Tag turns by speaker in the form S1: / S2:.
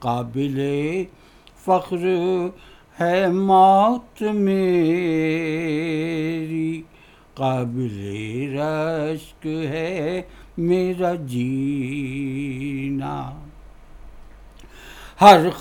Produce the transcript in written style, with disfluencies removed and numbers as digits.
S1: काबिले फ़ख्र है मौत मेरी, काबिले रश्क है मेरा जीना। हर